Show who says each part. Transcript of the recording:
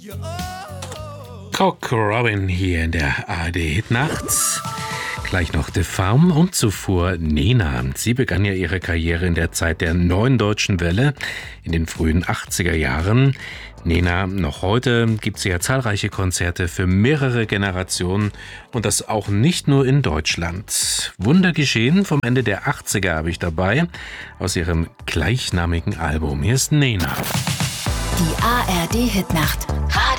Speaker 1: Cock Robin hier in der ARD-Hitnacht. Gleich noch The Farm und zuvor Nena. Sie begann ja ihre Karriere in der Zeit der Neuen Deutschen Welle in den frühen 80er Jahren. Nena, noch heute gibt sie ja zahlreiche Konzerte für mehrere Generationen und das auch nicht nur in Deutschland. Wunder geschehen vom Ende der 80er habe ich dabei aus ihrem gleichnamigen Album. Hier ist Nena.
Speaker 2: Die ARD-Hitnacht.